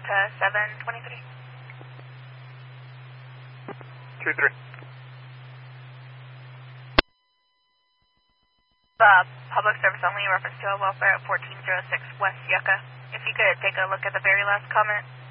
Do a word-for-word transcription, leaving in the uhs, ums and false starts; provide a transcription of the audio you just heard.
to seven twenty-three. two three. Uh, public service only, reference to a welfare at fourteen oh six West Yucca. If you could take a look at the very last comment.